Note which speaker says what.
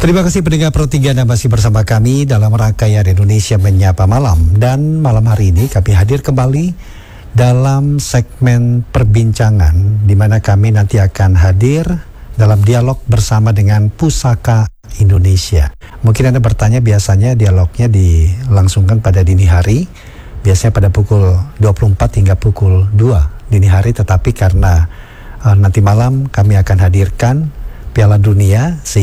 Speaker 1: Terima kasih pendengar Pro 3 Anda masih bersama kami dalam rangkaian Indonesia Menyapa Malam. Dan malam hari ini kami hadir kembali dalam segmen perbincangan di mana kami nanti akan hadir dalam dialog bersama dengan Pusaka Indonesia. Mungkin Anda bertanya, biasanya dialognya dilangsungkan pada dini hari, biasanya pada pukul 24 hingga pukul 2 dini hari, tetapi karena nanti malam kami akan hadirkan Piala Dunia